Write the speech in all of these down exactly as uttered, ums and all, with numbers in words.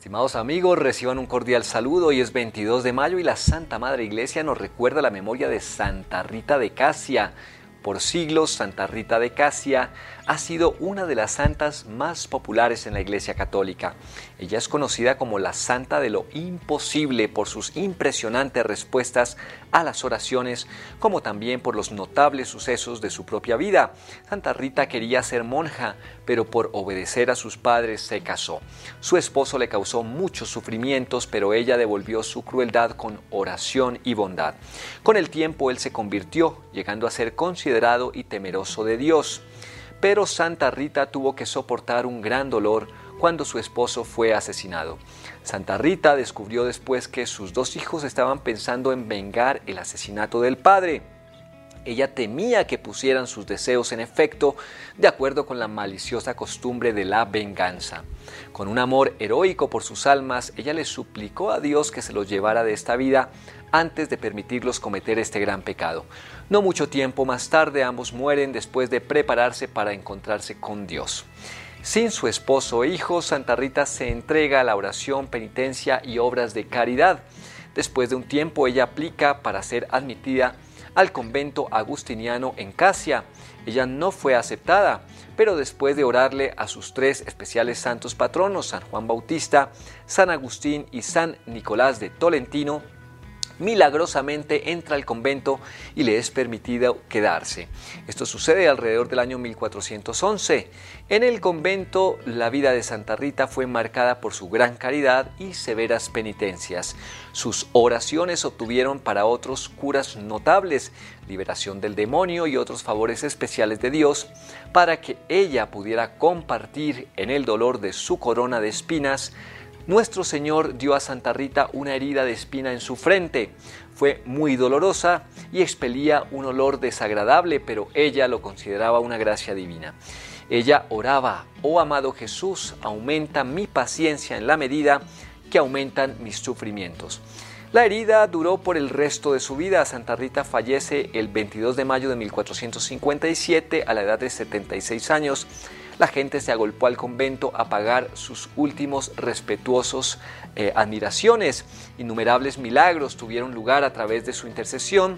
Estimados amigos, reciban un cordial saludo. Hoy es veintidós de mayo y la Santa Madre Iglesia nos recuerda la memoria de Santa Rita de Casia. Por siglos, Santa Rita de Casia ha sido una de las santas más populares en la Iglesia Católica. Ella es conocida como la Santa de lo Imposible por sus impresionantes respuestas a las oraciones, como también por los notables sucesos de su propia vida. Santa Rita quería ser monja, pero por obedecer a sus padres se casó. Su esposo le causó muchos sufrimientos, pero ella devolvió su crueldad con oración y bondad. Con el tiempo él se convirtió, llegando a ser considerado y temeroso de Dios. Pero Santa Rita tuvo que soportar un gran dolor cuando su esposo fue asesinado. Santa Rita descubrió después que sus dos hijos estaban pensando en vengar el asesinato del padre. Ella temía que pusieran sus deseos en efecto, de acuerdo con la maliciosa costumbre de la venganza. Con un amor heroico por sus almas, ella le suplicó a Dios que se los llevara de esta vida antes de permitirlos cometer este gran pecado. No mucho tiempo más tarde, ambos mueren después de prepararse para encontrarse con Dios. Sin su esposo e hijos, Santa Rita se entrega a la oración, penitencia y obras de caridad. Después de un tiempo, ella aplica para ser admitida al convento agustiniano en Casia. Ella no fue aceptada, pero después de orarle a sus tres especiales santos patronos, San Juan Bautista, San Agustín y San Nicolás de Tolentino, milagrosamente entra al convento y le es permitido quedarse. Esto sucede alrededor del año mil cuatrocientos once. En el convento, la vida de Santa Rita fue marcada por su gran caridad y severas penitencias. Sus oraciones obtuvieron para otros curas notables, liberación del demonio y otros favores especiales de Dios, para que ella pudiera compartir en el dolor de su corona de espinas. Nuestro Señor dio a Santa Rita una herida de espina en su frente. Fue muy dolorosa y expelía un olor desagradable, pero ella lo consideraba una gracia divina. Ella oraba: «Oh amado Jesús, aumenta mi paciencia en la medida que aumentan mis sufrimientos». La herida duró por el resto de su vida. Santa Rita fallece el veintidós de mayo de mil cuatrocientos cincuenta y siete a la edad de setenta y seis años. La gente se agolpó al convento a pagar sus últimos respetuosos eh, admiraciones. Innumerables milagros tuvieron lugar a través de su intercesión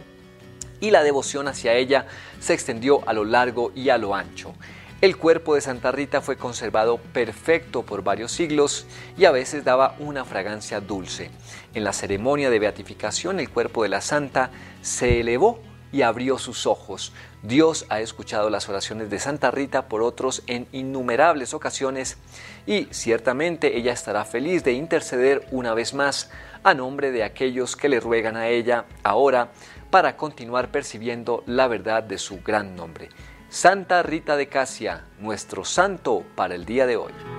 y la devoción hacia ella se extendió a lo largo y a lo ancho. El cuerpo de Santa Rita fue conservado perfecto por varios siglos y a veces daba una fragancia dulce. En la ceremonia de beatificación, el cuerpo de la santa se elevó y abrió sus ojos. Dios ha escuchado las oraciones de Santa Rita por otros en innumerables ocasiones y ciertamente ella estará feliz de interceder una vez más a nombre de aquellos que le ruegan a ella ahora para continuar percibiendo la verdad de su gran nombre. Santa Rita de Casia, nuestro santo para el día de hoy.